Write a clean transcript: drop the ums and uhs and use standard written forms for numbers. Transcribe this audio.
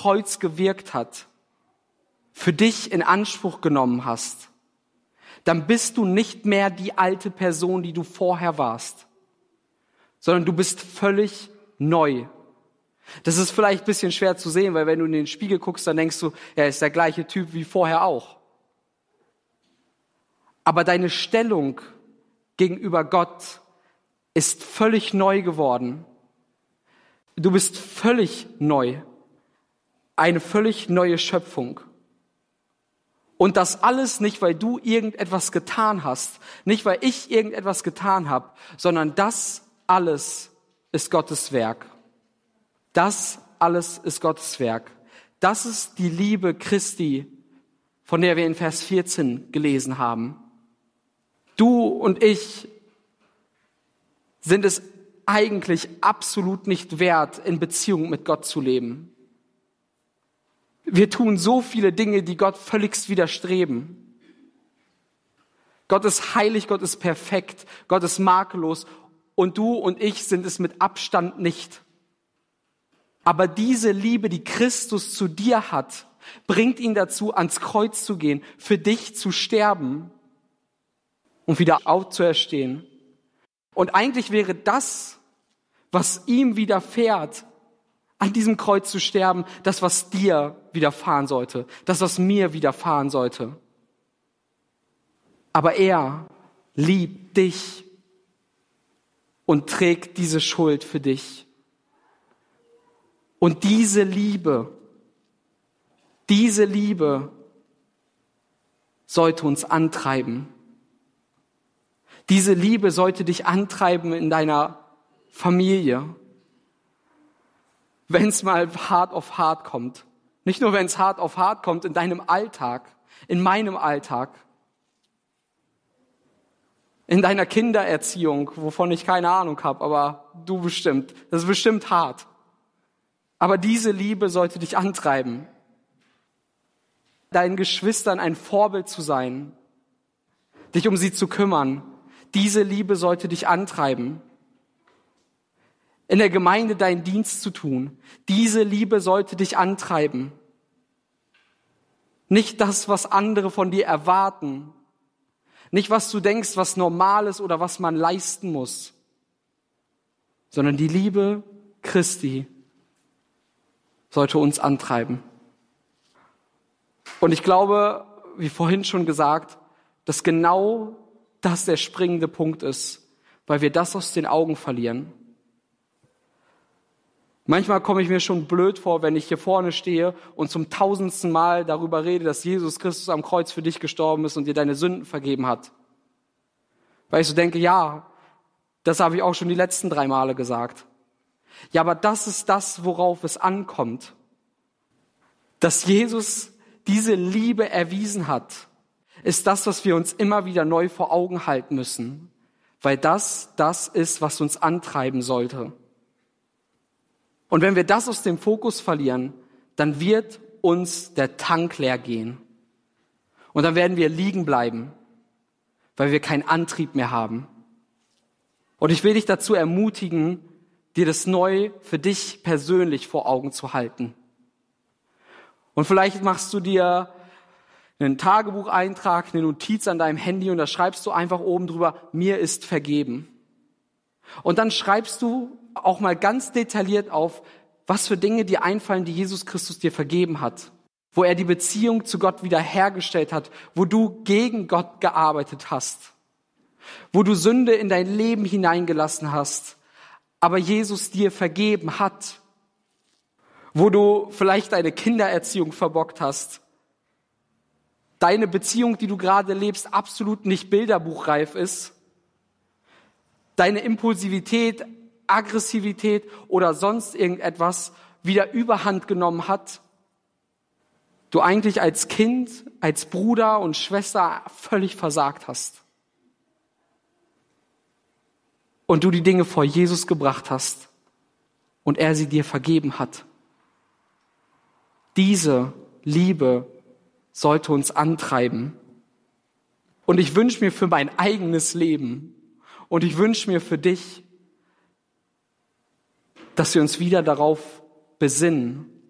Kreuz gewirkt hat, für dich in Anspruch genommen hast, dann bist du nicht mehr die alte Person, die du vorher warst, sondern du bist völlig neu. Das ist vielleicht ein bisschen schwer zu sehen, weil wenn du in den Spiegel guckst, dann denkst du, er ist der gleiche Typ wie vorher auch. Aber deine Stellung gegenüber Gott ist völlig neu geworden. Du bist völlig neu. Eine völlig neue Schöpfung. Und das alles nicht, weil du irgendetwas getan hast, nicht weil ich irgendetwas getan habe, sondern das alles ist Gottes Werk. Das alles ist Gottes Werk. Das ist die Liebe Christi, von der wir in Vers 14 gelesen haben. Du und ich sind es eigentlich absolut nicht wert, in Beziehung mit Gott zu leben. Wir tun so viele Dinge, die Gott völligst widerstreben. Gott ist heilig, Gott ist perfekt, Gott ist makellos und du und ich sind es mit Abstand nicht. Aber diese Liebe, die Christus zu dir hat, bringt ihn dazu, ans Kreuz zu gehen, für dich zu sterben und wieder aufzuerstehen. Und eigentlich wäre das, was ihm widerfährt, an diesem Kreuz zu sterben, das, was dir widerfahren sollte, das, was mir widerfahren sollte. Aber er liebt dich und trägt diese Schuld für dich. Und diese Liebe sollte uns antreiben. Diese Liebe sollte dich antreiben in deiner Familie. Wenn es mal hart auf hart kommt. Nicht nur, wenn es hart auf hart kommt in deinem Alltag, in meinem Alltag. In deiner Kindererziehung, wovon ich keine Ahnung habe, aber du bestimmt. Das ist bestimmt hart. Aber diese Liebe sollte dich antreiben, deinen Geschwistern ein Vorbild zu sein, dich um sie zu kümmern. Diese Liebe sollte dich antreiben, in der Gemeinde deinen Dienst zu tun. Diese Liebe sollte dich antreiben. Nicht das, was andere von dir erwarten, nicht was du denkst, was normal ist oder was man leisten muss, sondern die Liebe Christi sollte uns antreiben. Und ich glaube, wie vorhin schon gesagt, dass genau das der springende Punkt ist, weil wir das aus den Augen verlieren. Manchmal komme ich mir schon blöd vor, wenn ich hier vorne stehe und zum 1000. Mal darüber rede, dass Jesus Christus am Kreuz für dich gestorben ist und dir deine Sünden vergeben hat. Weil ich so denke, ja, das habe ich auch schon die letzten 3 Male gesagt. Ja, aber das ist das, worauf es ankommt. Dass Jesus diese Liebe erwiesen hat, ist das, was wir uns immer wieder neu vor Augen halten müssen. Weil das ist, was uns antreiben sollte. Und wenn wir das aus dem Fokus verlieren, dann wird uns der Tank leer gehen. Und dann werden wir liegen bleiben, weil wir keinen Antrieb mehr haben. Und ich will dich dazu ermutigen, dir das neu für dich persönlich vor Augen zu halten. Und vielleicht machst du dir einen Tagebucheintrag, eine Notiz an deinem Handy und da schreibst du einfach oben drüber, mir ist vergeben. Und dann schreibst du auch mal ganz detailliert auf, was für Dinge dir einfallen, die Jesus Christus dir vergeben hat. Wo er die Beziehung zu Gott wiederhergestellt hat, wo du gegen Gott gearbeitet hast. Wo du Sünde in dein Leben hineingelassen hast, aber Jesus dir vergeben hat. Wo du vielleicht deine Kindererziehung verbockt hast. Deine Beziehung, die du gerade lebst, absolut nicht bilderbuchreif ist. Deine Impulsivität, Aggressivität oder sonst irgendetwas wieder Überhand genommen hat. Du eigentlich als Kind, als Bruder und Schwester völlig versagt hast. Und du die Dinge vor Jesus gebracht hast und er sie dir vergeben hat. Diese Liebe sollte uns antreiben. Und ich wünsche mir für mein eigenes Leben und ich wünsche mir für dich, dass wir uns wieder darauf besinnen,